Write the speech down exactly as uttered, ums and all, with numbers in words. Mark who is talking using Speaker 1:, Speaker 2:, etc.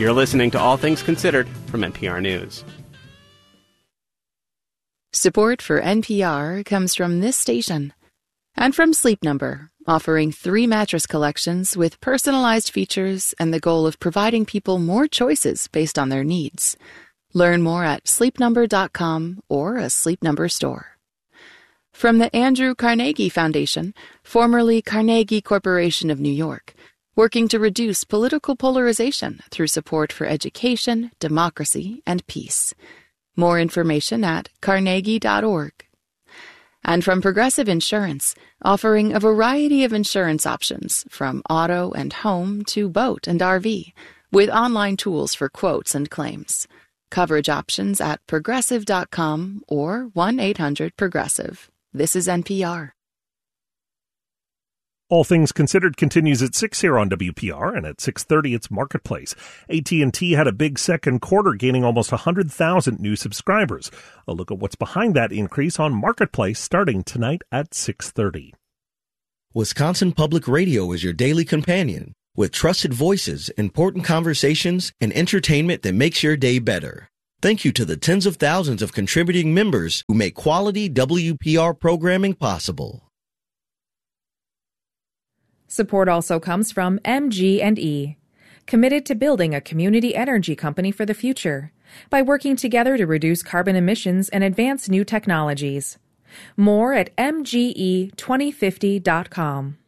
Speaker 1: You're listening to All Things Considered from N P R News.
Speaker 2: Support for N P R comes from this station and from Sleep Number, offering three mattress collections with personalized features and the goal of providing people more choices based on their needs. Learn more at sleep number dot com or a Sleep Number store. From the Andrew Carnegie Foundation, formerly Carnegie Corporation of New York, working to reduce political polarization through support for education, democracy, and peace. More information at carnegie dot org. And from Progressive Insurance, offering a variety of insurance options from auto and home to boat and R V, with online tools for quotes and claims. Coverage options at progressive dot com or one eight hundred progressive. This is N P R.
Speaker 3: All Things Considered continues at six here on W P R, and at six thirty it's Marketplace. A T and T had a big second quarter, gaining almost one hundred thousand new subscribers. A look at what's behind that increase on Marketplace starting tonight at six thirty.
Speaker 4: Wisconsin Public Radio is your daily companion, with trusted voices, important conversations, and entertainment that makes your day better. Thank you to the tens of thousands of contributing members who make quality W P R programming possible.
Speaker 5: Support also comes from M G and E, committed to building a community energy company for the future by working together to reduce carbon emissions and advance new technologies. More at m g e twenty fifty dot com.